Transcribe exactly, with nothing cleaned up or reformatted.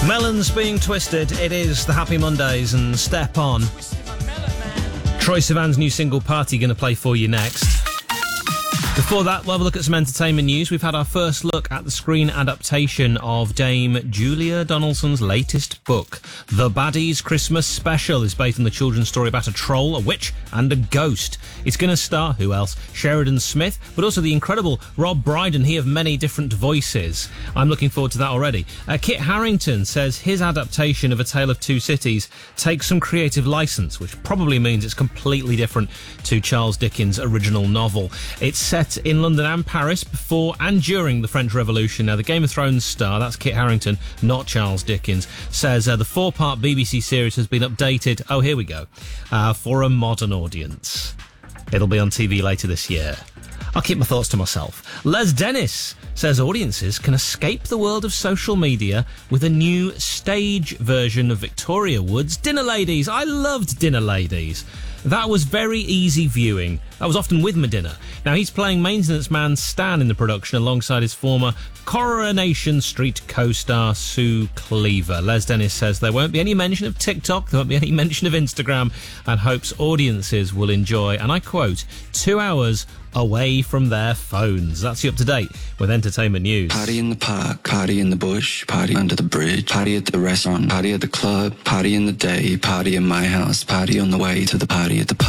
Melons being twisted. It is the Happy Mondays and Step On. Troye Sivan's new single Party going to play for you next. Before that, we'll have a look at some entertainment news. We've had our first look at the screen adaptation of Dame Julia Donaldson's latest book. The Baddies Christmas Special is based on the children's story about a troll, a witch and a ghost. It's going to star, who else? Sheridan Smith, but also the incredible Rob Brydon, he of many different voices. I'm looking forward to that already. Uh, Kit Harington says his adaptation of A Tale of Two Cities takes some creative license, which probably means it's completely different to Charles Dickens' original novel. It's set in London and Paris before and during the French Revolution. Now, the Game of Thrones star, that's Kit Harington, not Charles Dickens, says uh, the four-part B B C series has been updated, oh, here we go, uh, for a modern audience. It'll be on T V later this year. I'll keep my thoughts to myself. Les Dennis says audiences can escape the world of social media with a new stage version of Victoria Wood's Dinner Ladies. I loved Dinner Ladies. That was very easy viewing. That was often with my dinner. Now, he's playing maintenance man Stan in the production alongside his former Coronation Street co-star Sue Cleaver. Les Dennis says there won't be any mention of TikTok, there won't be any mention of Instagram, and hopes audiences will enjoy, and I quote, two hours away from their phones. That's you up to date with entertainment news. Party in the park, party in the bush, party under the bridge, party at the restaurant, party at the club, party in the day, party in my house, party on the way to the party at the park.